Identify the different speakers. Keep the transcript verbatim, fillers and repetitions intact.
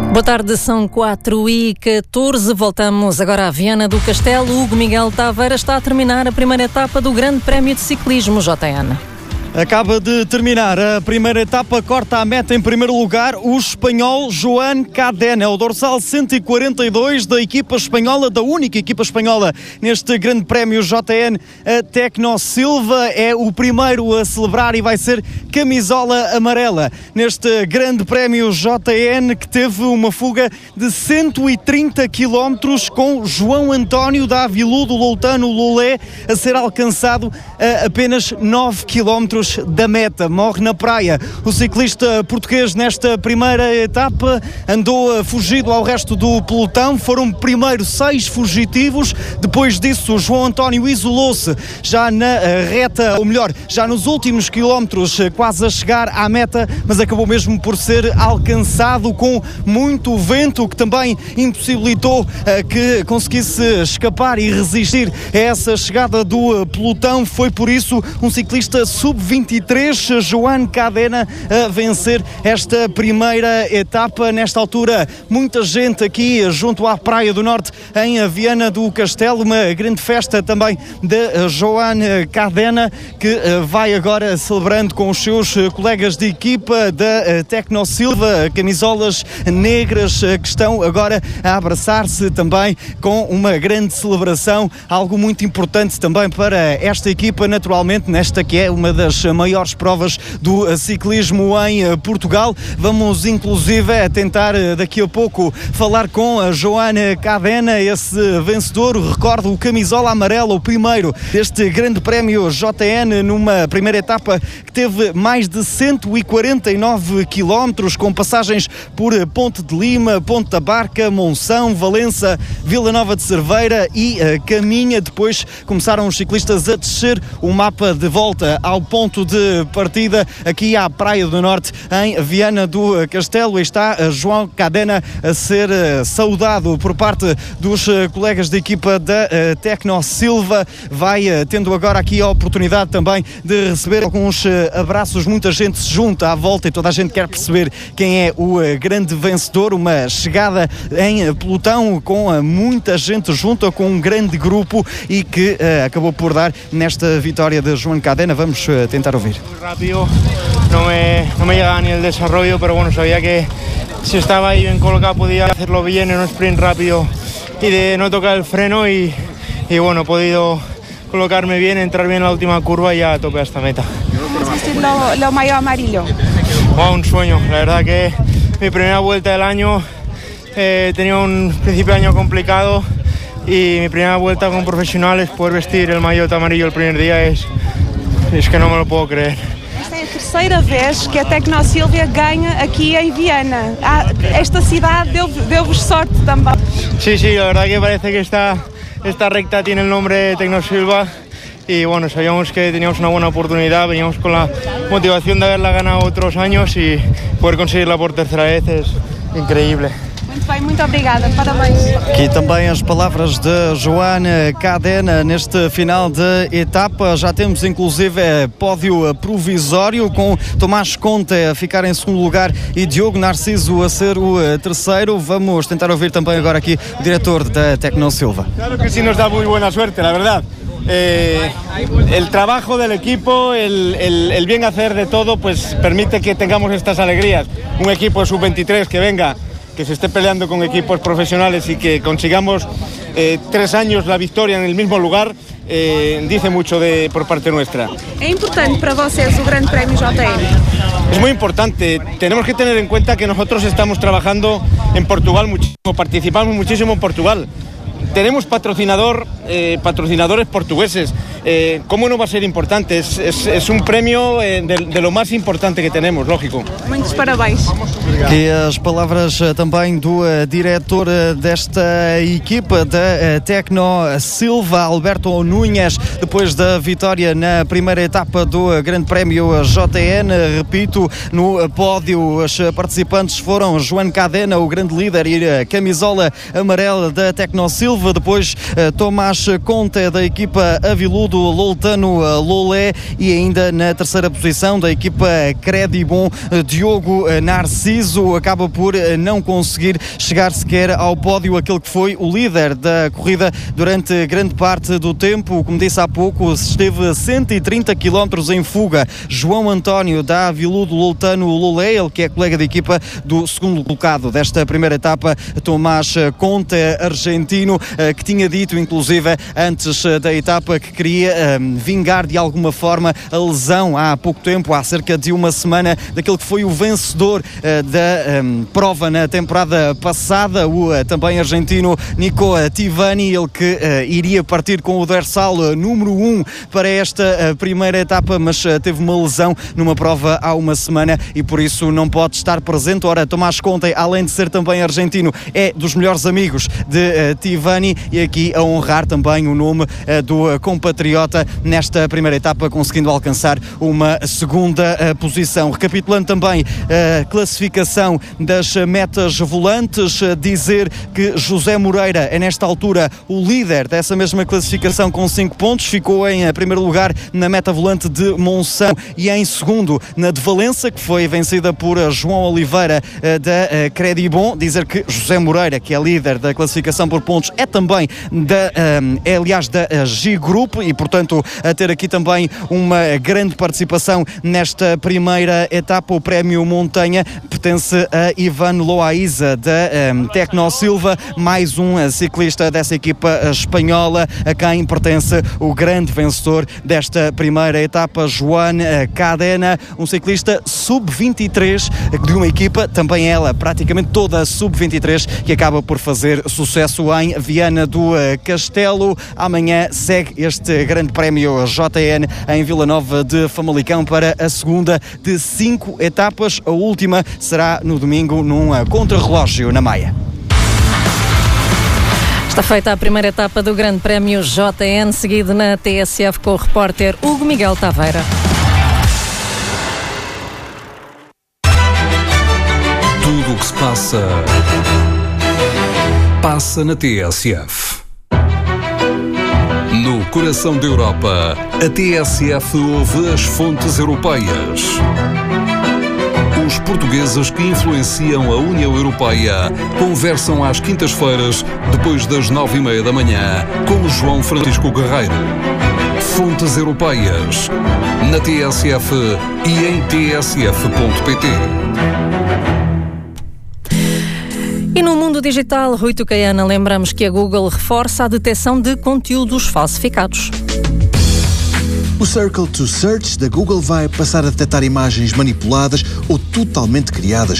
Speaker 1: Boa tarde, são quatro e catorze. Voltamos agora à Viana do Castelo. Hugo Miguel Taveira está a terminar a primeira etapa do Grande Prémio de Ciclismo, J N.
Speaker 2: Acaba de terminar a primeira etapa, corta a meta em primeiro lugar o espanhol Joan Cadena, o dorsal cento e quarenta e dois da equipa espanhola, da única equipa espanhola neste Grande Prémio J N. A Tecno Silva é o primeiro a celebrar e vai ser camisola amarela neste Grande Prémio J N, que teve uma fuga de cento e trinta quilómetros com João António da Avilú do Loutano Lolé a ser alcançado a apenas nove quilómetros da meta. Morre na praia o ciclista português nesta primeira etapa, andou fugido ao resto do pelotão, foram primeiro seis fugitivos, depois disso João António isolou-se já na reta, ou melhor, já nos últimos quilómetros, quase a chegar à meta, mas acabou mesmo por ser alcançado com muito vento, que também impossibilitou uh, que conseguisse escapar e resistir a essa chegada do pelotão. Foi por isso um ciclista sub vinte e três, Joan Cadena, a vencer esta primeira etapa. Nesta altura, muita gente aqui junto à Praia do Norte, em Viana do Castelo, uma grande festa também de Joan Cadena, que vai agora celebrando com os seus colegas de equipa da Tecno Silva, camisolas negras, que estão agora a abraçar-se também com uma grande celebração, algo muito importante também para esta equipa, naturalmente, nesta que é uma das maiores provas do ciclismo em Portugal. Vamos inclusive tentar daqui a pouco falar com a Joana Cadena, esse vencedor, recordo, o camisola amarela, o primeiro deste Grande Prémio J N, numa primeira etapa que teve mais de cento e quarenta e nove quilómetros, com passagens por Ponte de Lima, Ponte da Barca, Monção, Valença, Vila Nova de Cerveira e uh, Caminha. Depois começaram os ciclistas a descer o mapa de volta ao ponto de partida aqui à Praia do Norte, em Viana do Castelo. Está João Cadena a ser saudado por parte dos colegas de equipa da Tecno Silva. Vai tendo agora aqui a oportunidade também de receber alguns abraços. Muita gente se junta à volta e toda a gente quer perceber quem é o grande vencedor. Uma chegada em pelotão com muita gente junta, com um grande grupo, e que uh, acabou por dar nesta vitória de João Cadena. Vamos uh, tentar ouvir.
Speaker 3: Muy rápido, no me, no me llegaba ni el desarrollo, pero bueno, sabía que si estaba ahí bien colocado podía hacerlo bien en un sprint rápido y de no tocar el freno, y, y bueno, he podido colocarme bien, entrar bien en la última curva y ya tope hasta meta.
Speaker 4: Lo, lo mayo amarillo.
Speaker 3: Wow, un sueño, la verdad que mi primera vuelta del año, eh, tenía un principio de año complicado, y mi primera vuelta con profesionales, poder vestir el maillot amarillo el primer día es, es que no me lo puedo creer.
Speaker 4: Esta é a terceira vez que a Tecno Silva ganha aqui em Viana. Esta cidade deu, deu-vos sorte também.
Speaker 3: Sí, sí, la verdad que parece que esta, esta recta tiene el nombre de Tecno Silva, y bueno, sabíamos que teníamos una buena oportunidad, veníamos con la motivación de haberla ganado otros años, y poder conseguirla por tercera vez es increíble.
Speaker 4: Muito bem, muito obrigada, parabéns.
Speaker 2: Aqui também as palavras de Joana Cadena neste final de etapa. Já temos inclusive pódio provisório, com Tomás Conte a ficar em segundo lugar e Diogo Narciso a ser o terceiro. Vamos tentar ouvir também agora aqui o diretor da Tecno Silva.
Speaker 5: Claro que sí, nos da muy buena suerte, la verdad. Eh, el trabajo del equipo, el, el, el bien hacer de todo, pues permite que tengamos estas alegrías. Un equipo sub veintitrés que venga, que se esté peleando con equipos profesionales y que consigamos eh, tres años la victoria en el mismo lugar, eh, dice mucho de, por parte nuestra.
Speaker 4: É importante para vocês o Grande Prémio J N?
Speaker 5: Es muy importante. Tenemos que tener en cuenta que nosotros estamos trabajando en Portugal muchísimo, participamos muchísimo en Portugal. Tenemos patrocinador, eh, patrocinadores portugueses. Eh, ¿Cómo no va a ser importante? Es, es, es un premio eh, de, de lo más importante que tenemos, lógico.
Speaker 4: Muitos parabéns.
Speaker 2: Aqui as palavras também do uh, diretor uh, desta equipa da uh, Tecno Silva, Alberto Núñez, depois da vitória na primeira etapa do uh, Grande Prémio J N. Repito, no uh, pódio os participantes foram Joan Cadena, o grande líder, e a camisola amarela da Tecno Silva. Depois uh, Tomás Conte, da equipa Avilú Aviludo Loutano Lolé, e ainda na terceira posição da equipa Credibon, Diogo Narciso acaba por não conseguir chegar sequer ao pódio, aquele que foi o líder da corrida durante grande parte do tempo. Como disse há pouco, esteve a cento e trinta quilómetros em fuga. João António da Aviludo Loutano Lolé, ele que é colega de equipa do segundo colocado desta primeira etapa, Tomás Conte, argentino, que tinha dito inclusive antes da etapa que queria um, vingar de alguma forma a lesão há pouco tempo, há cerca de uma semana, daquele que foi o vencedor uh, da um, prova na temporada passada, o uh, também argentino Nico Tivani, ele que uh, iria partir com o dorsal uh, número um para esta uh, primeira etapa, mas uh, teve uma lesão numa prova há uma semana e por isso não pode estar presente. Ora, Tomás Conte, além de ser também argentino, é dos melhores amigos de uh, Tivani, e aqui a honrar também o nome uh, do uh, compatriota nesta primeira etapa, conseguindo alcançar uma segunda uh, posição. Recapitulando também a uh, classificação das metas volantes, uh, dizer que José Moreira é nesta altura o líder dessa mesma classificação com cinco pontos, ficou em uh, primeiro lugar na meta volante de Monção e em segundo na de Valença, que foi vencida por uh, João Oliveira uh, da uh, Credibon. Dizer que José Moreira, que é líder da classificação por pontos, é também da, um, é aliás da uh, G Group, e portanto a ter aqui também uma grande participação nesta primeira etapa. O prémio Montanha pertence a Ivan Loaiza da um, Tecno Silva, mais um uh, ciclista dessa equipa uh, espanhola, a quem pertence o grande vencedor desta primeira etapa, Joan uh, Cadena, um ciclista sub vinte e três de uma equipa, também ela praticamente toda sub vinte e três, que acaba por fazer sucesso em Viana do Castelo. Amanhã segue este grande prémio J N em Vila Nova de Famalicão para a segunda de cinco etapas. A última será no domingo num contrarrelógio na Maia.
Speaker 1: Está feita a primeira etapa do grande prémio J N, seguido na T S F com o repórter Hugo Miguel Taveira.
Speaker 6: Tudo o que se passa, passa na T S F. No coração da Europa, a T S F ouve as fontes europeias. Os portugueses que influenciam a União Europeia conversam às quintas-feiras, depois das nove e meia da manhã, com João Francisco Guerreiro. Fontes Europeias, na T S F e em t s f ponto p t.
Speaker 1: E no mundo digital, Rui Tucaiana, lembramos que a Google reforça a detecção de conteúdos falsificados.
Speaker 7: O Circle to Search da Google vai passar a detectar imagens manipuladas ou totalmente criadas